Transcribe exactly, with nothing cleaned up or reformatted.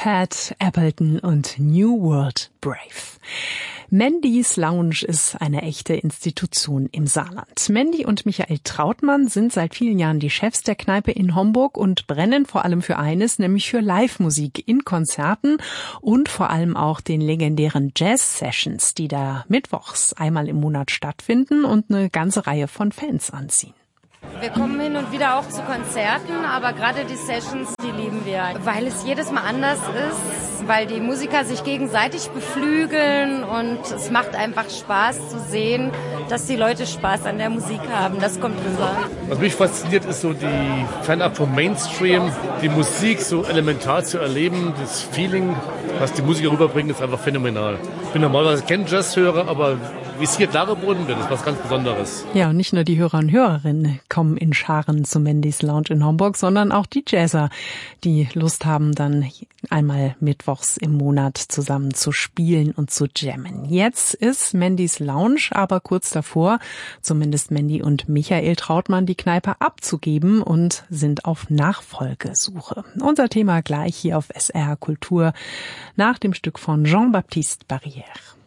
Pat Appleton und New World Brave. Mandy's Lounge ist eine echte Institution im Saarland. Mandy und Michael Trautmann sind seit vielen Jahren die Chefs der Kneipe in Homburg und brennen vor allem für eines, nämlich für Live-Musik in Konzerten und vor allem auch den legendären Jazz-Sessions, die da mittwochs einmal im Monat stattfinden und eine ganze Reihe von Fans anziehen. Wir kommen hin und wieder auch zu Konzerten, aber gerade die Sessions, die lieben wir, weil es jedes Mal anders ist, weil die Musiker sich gegenseitig beflügeln und es macht einfach Spaß zu sehen, dass die Leute Spaß an der Musik haben. Das kommt rüber. Was mich fasziniert, ist so die fernab vom Mainstream, die Musik so elementar zu erleben, das Feeling, was die Musiker rüberbringen, ist einfach phänomenal. Ich bin normalerweise kein Jazzhörer, aber wie es hier dargeboten wird, ist was ganz Besonderes. Ja, und nicht nur die Hörer und Hörerinnen kommen in Scharen zu Mandy's Lounge in Homburg, sondern auch die Jazzer, die Lust haben, dann einmal mittwochs im Monat zusammen zu spielen und zu jammen. Jetzt ist Mandy's Lounge aber kurz davor, zumindest Mandy und Michael Trautmann, die Kneipe abzugeben und sind auf Nachfolgesuche. Unser Thema gleich hier auf S R Kultur nach dem Stück von Jean-Baptiste Barrière.